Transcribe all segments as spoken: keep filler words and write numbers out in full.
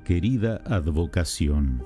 querida advocación.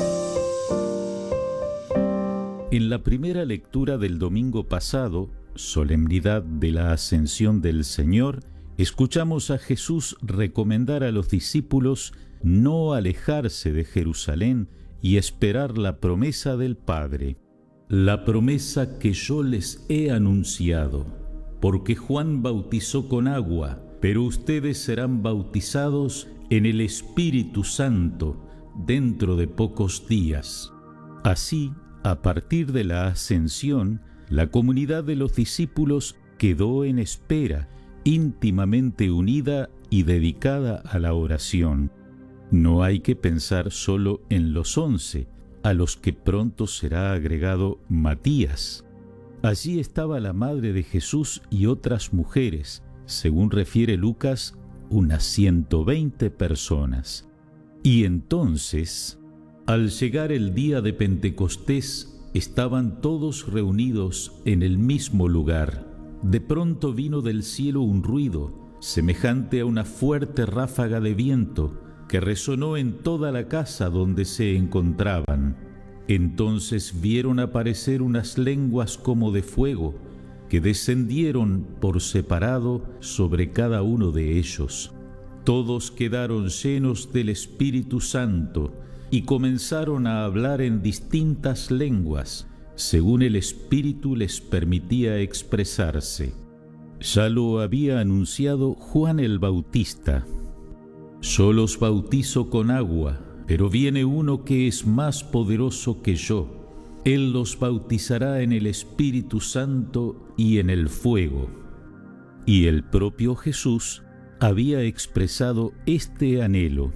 En la primera lectura del domingo pasado, solemnidad de la Ascensión del Señor, escuchamos a Jesús recomendar a los discípulos no alejarse de Jerusalén y esperar la promesa del Padre. La promesa que yo les he anunciado, porque Juan bautizó con agua, pero ustedes serán bautizados en el Espíritu Santo dentro de pocos días. Así, a partir de la ascensión, la comunidad de los discípulos quedó en espera, íntimamente unida y dedicada a la oración. No hay que pensar solo en los once, a los que pronto será agregado Matías. Allí estaba la madre de Jesús y otras mujeres, según refiere Lucas, unas ciento veinte personas. Y entonces, al llegar el día de Pentecostés, estaban todos reunidos en el mismo lugar. De pronto vino del cielo un ruido, semejante a una fuerte ráfaga de viento, que resonó en toda la casa donde se encontraban. Entonces vieron aparecer unas lenguas como de fuego, que descendieron por separado sobre cada uno de ellos. Todos quedaron llenos del Espíritu Santo y comenzaron a hablar en distintas lenguas, según el Espíritu les permitía expresarse. Ya lo había anunciado Juan el Bautista. Yo los bautizo con agua, pero viene uno que es más poderoso que yo. Él los bautizará en el Espíritu Santo y en el fuego. Y el propio Jesús había expresado este anhelo.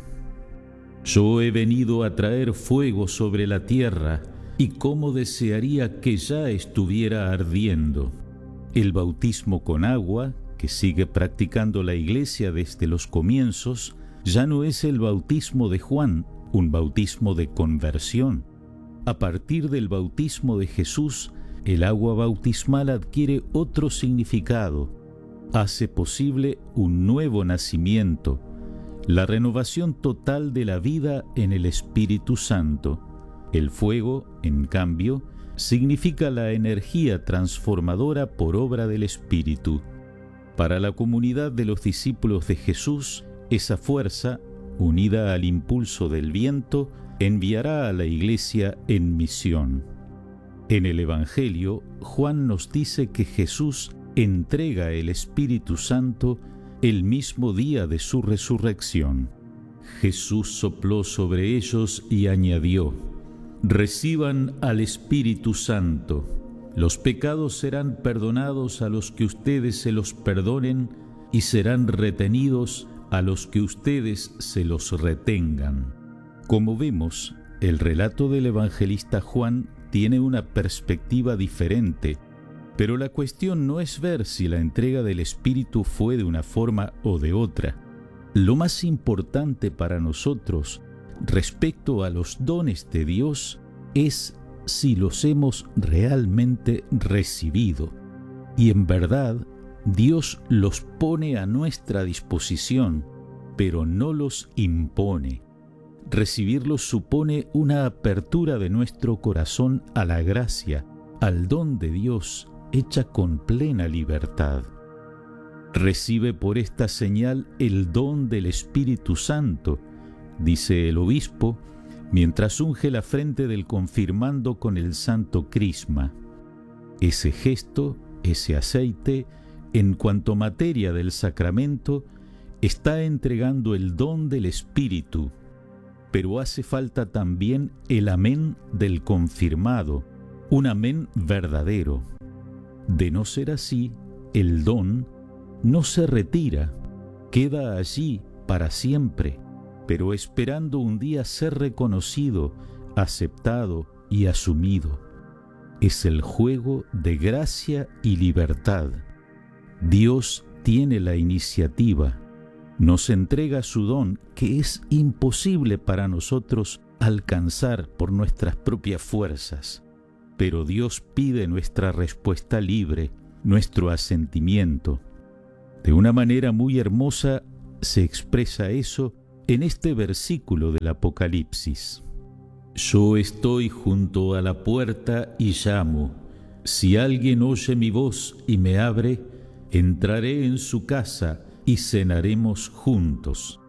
Yo he venido a traer fuego sobre la tierra, y cómo desearía que ya estuviera ardiendo. El bautismo con agua, que sigue practicando la Iglesia desde los comienzos, ya no es el bautismo de Juan, un bautismo de conversión. A partir del bautismo de Jesús, el agua bautismal adquiere otro significado. Hace posible un nuevo nacimiento, la renovación total de la vida en el Espíritu Santo. El fuego, en cambio, significa la energía transformadora por obra del Espíritu. Para la comunidad de los discípulos de Jesús, esa fuerza, unida al impulso del viento, enviará a la Iglesia en misión. En el Evangelio, Juan nos dice que Jesús entrega el Espíritu Santo el mismo día de su resurrección. Jesús sopló sobre ellos y añadió: «Reciban al Espíritu Santo. Los pecados serán perdonados a los que ustedes se los perdonen y serán retenidos a los que ustedes se los retengan». Como vemos, el relato del evangelista Juan tiene una perspectiva diferente, pero la cuestión no es ver si la entrega del Espíritu fue de una forma o de otra. Lo más importante para nosotros respecto a los dones de Dios es si los hemos realmente recibido. Y en verdad, Dios los pone a nuestra disposición, pero no los impone. Recibirlos supone una apertura de nuestro corazón a la gracia, al don de Dios, hecha con plena libertad. Recibe por esta señal el don del Espíritu Santo, dice el obispo, mientras unge la frente del confirmando con el santo crisma. Ese gesto, ese aceite, en cuanto materia del sacramento, está entregando el don del Espíritu, pero hace falta también el amén del confirmado, un amén verdadero. De no ser así, el don no se retira, queda allí para siempre, pero esperando un día ser reconocido, aceptado y asumido. Es el juego de gracia y libertad. Dios tiene la iniciativa, nos entrega su don que es imposible para nosotros alcanzar por nuestras propias fuerzas, pero Dios pide nuestra respuesta libre, nuestro asentimiento. De una manera muy hermosa se expresa eso en este versículo del Apocalipsis. Yo estoy junto a la puerta y llamo. Si alguien oye mi voz y me abre, entraré en su casa y cenaremos juntos.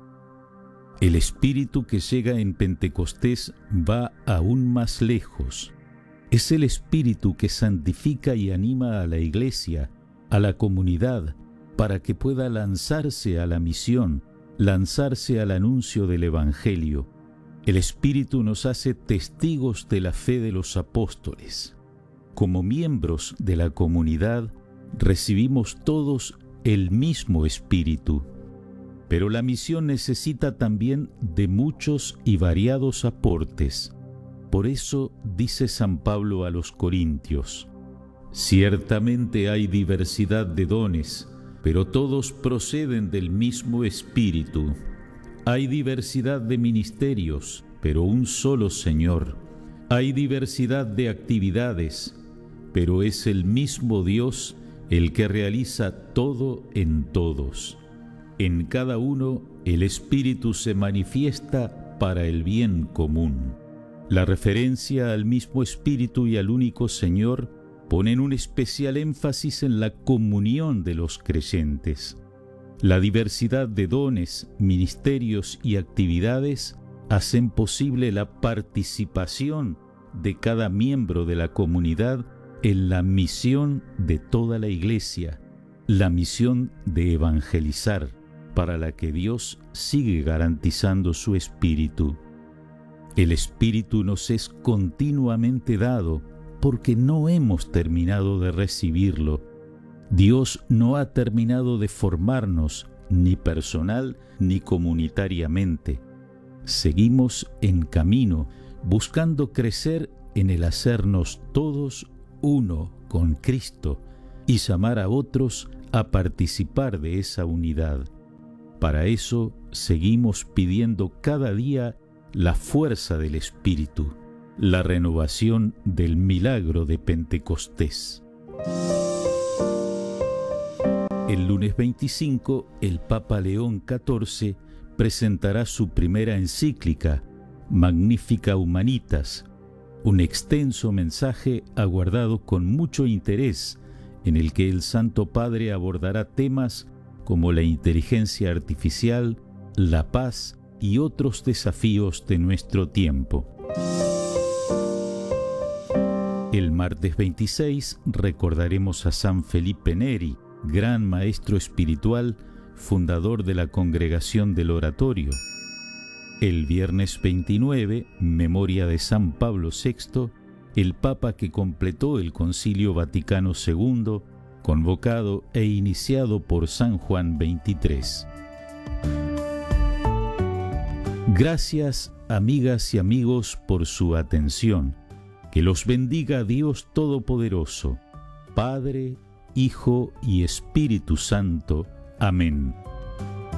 El Espíritu que llega en Pentecostés va aún más lejos. Es el Espíritu que santifica y anima a la Iglesia, a la comunidad, para que pueda lanzarse a la misión, lanzarse al anuncio del Evangelio. El Espíritu nos hace testigos de la fe de los apóstoles. Como miembros de la comunidad, recibimos todos el mismo Espíritu. Pero la misión necesita también de muchos y variados aportes. Por eso dice San Pablo a los Corintios: ciertamente hay diversidad de dones, pero todos proceden del mismo Espíritu. Hay diversidad de ministerios, pero un solo Señor. Hay diversidad de actividades, pero es el mismo Dios el que realiza todo en todos. En cada uno el Espíritu se manifiesta para el bien común. La referencia al mismo Espíritu y al único Señor ponen un especial énfasis en la comunión de los creyentes. La diversidad de dones, ministerios y actividades hacen posible la participación de cada miembro de la comunidad en la misión de toda la Iglesia, la misión de evangelizar, para la que Dios sigue garantizando su Espíritu. El Espíritu nos es continuamente dado porque no hemos terminado de recibirlo. Dios no ha terminado de formarnos, ni personal ni comunitariamente. Seguimos en camino, buscando crecer en el hacernos todos uno con Cristo y llamar a otros a participar de esa unidad. Para eso seguimos pidiendo cada día la fuerza del Espíritu, la renovación del milagro de Pentecostés. El lunes veinticinco, el Papa León catorce presentará su primera encíclica, Magnificat Humanitas, un extenso mensaje aguardado con mucho interés, en el que el Santo Padre abordará temas como la inteligencia artificial, la paz y otros desafíos de nuestro tiempo. El martes veintiséis recordaremos a San Felipe Neri, gran maestro espiritual, fundador de la Congregación del Oratorio. El viernes veintinueve, memoria de San Pablo sexto, el Papa que completó el Concilio Vaticano segundo, convocado e iniciado por San Juan veintitrés. Gracias, amigas y amigos, por su atención. Que los bendiga Dios Todopoderoso, Padre, Hijo y Espíritu Santo. Amén.